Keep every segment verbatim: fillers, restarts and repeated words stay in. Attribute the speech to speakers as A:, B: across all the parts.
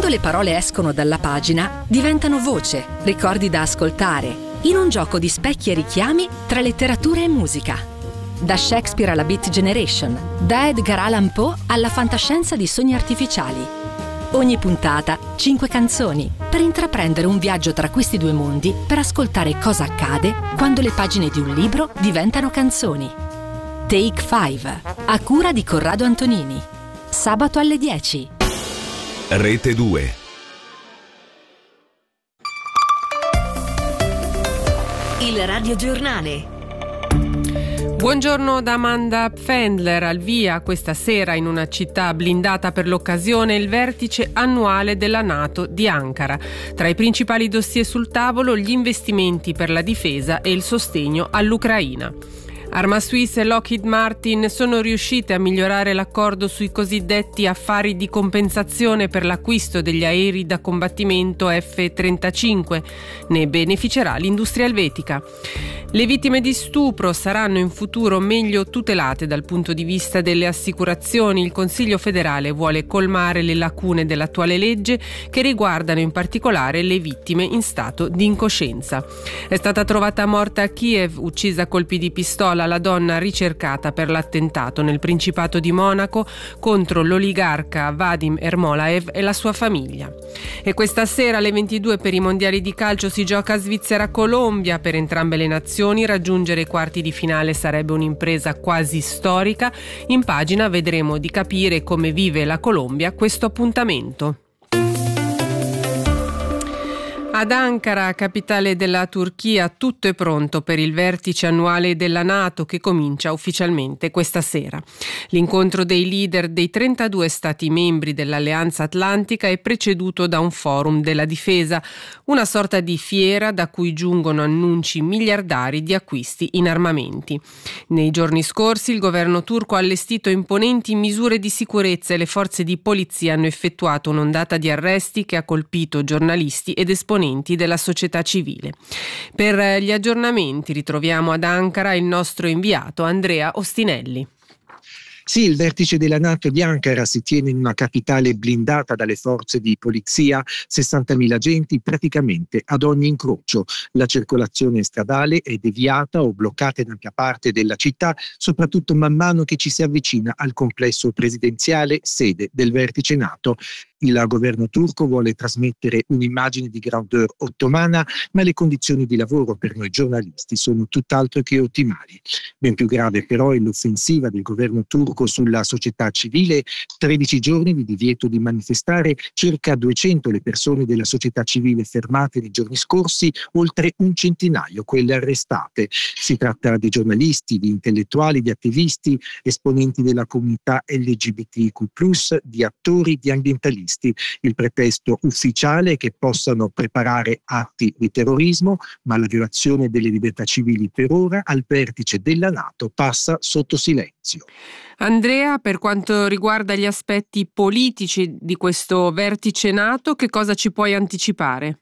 A: Quando le parole escono dalla pagina, diventano voce, ricordi da ascoltare, in un gioco di specchi e richiami tra letteratura e musica. Da Shakespeare alla Beat Generation, da Edgar Allan Poe alla fantascienza di sogni artificiali. Ogni puntata, cinque canzoni, per intraprendere un viaggio tra questi due mondi, per ascoltare cosa accade quando le pagine di un libro diventano canzoni. Take Five, a cura di Corrado Antonini. Sabato alle dieci.
B: Rete due.
C: Il radiogiornale.
D: Buongiorno da Amanda Pfändler. Al via questa sera in una città blindata per l'occasione il vertice annuale della NATO di Ankara. Tra i principali dossier sul tavolo gli investimenti per la difesa e il sostegno all'Ucraina. Arma Suisse e Lockheed Martin sono riuscite a migliorare l'accordo sui cosiddetti affari di compensazione per l'acquisto degli aerei da combattimento F trentacinque. Ne beneficerà l'industria elvetica. Le vittime di stupro saranno in futuro meglio tutelate dal punto di vista delle assicurazioni. Il Consiglio federale vuole colmare le lacune dell'attuale legge che riguardano in particolare le vittime in stato di incoscienza. È stata trovata morta a Kiev, uccisa a colpi di pistola, la donna ricercata per l'attentato nel Principato di Monaco contro l'oligarca Vadim Ermolaev e la sua famiglia. E questa sera alle ventidue per i mondiali di calcio si gioca Svizzera-Colombia. Per entrambe le nazioni raggiungere i quarti di finale sarebbe un'impresa quasi storica. In pagina vedremo di capire come vive la Colombia questo appuntamento. Ad Ankara, capitale della Turchia, tutto è pronto per il vertice annuale della NATO che comincia ufficialmente questa sera. L'incontro dei leader dei trentadue stati membri dell'Alleanza Atlantica è preceduto da un forum della difesa, una sorta di fiera da cui giungono annunci miliardari di acquisti in armamenti. Nei giorni scorsi il governo turco ha allestito imponenti misure di sicurezza e le forze di polizia hanno effettuato un'ondata di arresti che ha colpito giornalisti ed esponenti della società civile. Per gli aggiornamenti ritroviamo ad Ankara il nostro inviato Andrea Ostinelli.
E: Sì, il vertice della NATO di Ankara si tiene in una capitale blindata dalle forze di polizia, sessantamila agenti praticamente ad ogni incrocio. La circolazione stradale è deviata o bloccata in ampia parte della città, soprattutto man mano che ci si avvicina al complesso presidenziale, sede del vertice NATO. Il governo turco vuole trasmettere un'immagine di grandeur ottomana, ma le condizioni di lavoro per noi giornalisti sono tutt'altro che ottimali. Ben più grave però è l'offensiva del governo turco sulla società civile. tredici giorni di divieto di manifestare, circa duecento le persone della società civile fermate nei giorni scorsi, oltre un centinaio quelle arrestate. Si tratta di giornalisti, di intellettuali, di attivisti, esponenti della comunità L G B T Q plus, di attori, di ambientalisti. Il pretesto ufficiale è che possano preparare atti di terrorismo, ma la violazione delle libertà civili per ora al vertice della NATO passa sotto silenzio.
D: Andrea, per quanto riguarda gli aspetti politici di questo vertice NATO, che cosa ci puoi anticipare?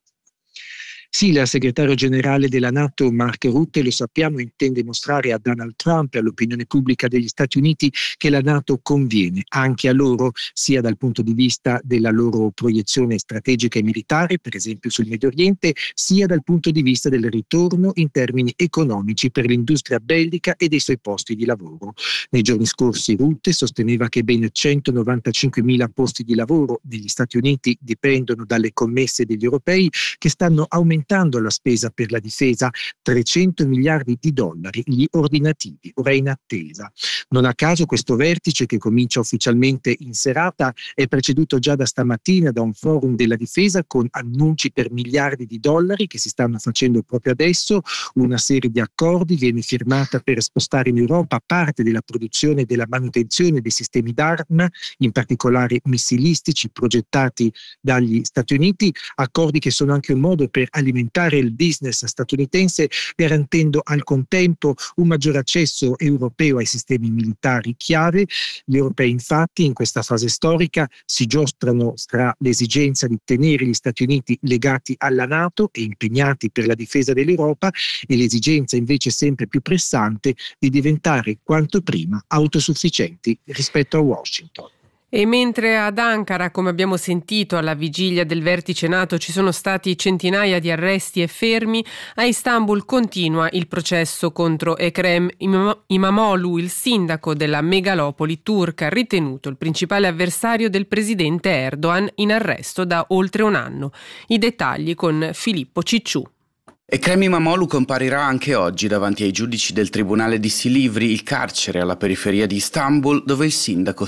E: Sì, il segretario generale della NATO, Mark Rutte, lo sappiamo, intende mostrare a Donald Trump e all'opinione pubblica degli Stati Uniti che la NATO conviene anche a loro, sia dal punto di vista della loro proiezione strategica e militare, per esempio sul Medio Oriente, sia dal punto di vista del ritorno in termini economici per l'industria bellica e dei suoi posti di lavoro. Nei giorni scorsi Rutte sosteneva che ben centonovantacinquemila posti di lavoro negli Stati Uniti dipendono dalle commesse degli europei, che stanno aumentando la spesa per la difesa, trecento miliardi di dollari gli ordinativi, ora in attesa. Non a caso questo vertice, che comincia ufficialmente in serata, è preceduto già da stamattina da un forum della difesa con annunci per miliardi di dollari che si stanno facendo proprio adesso. Una serie di accordi viene firmata per spostare in Europa parte della produzione e della manutenzione dei sistemi d'arma, in particolare missilistici progettati dagli Stati Uniti, accordi che sono anche un modo per alimentare il business statunitense, garantendo al contempo un maggiore accesso europeo ai sistemi militari chiave. Gli europei infatti in questa fase storica si giostrano tra l'esigenza di tenere gli Stati Uniti legati alla NATO e impegnati per la difesa dell'Europa e l'esigenza invece sempre più pressante di diventare quanto prima autosufficienti rispetto a Washington.
D: E mentre ad Ankara, come abbiamo sentito, alla vigilia del vertice NATO ci sono stati centinaia di arresti e fermi, a Istanbul continua il processo contro Ekrem Imamoglu, il sindaco della megalopoli turca, ritenuto il principale avversario del presidente Erdogan, in arresto da oltre un anno. I dettagli con Filippo Cicciù.
F: Ekrem Imamoglu comparirà anche oggi davanti ai giudici del tribunale di Silivri, il carcere alla periferia di Istanbul, dove il sindaco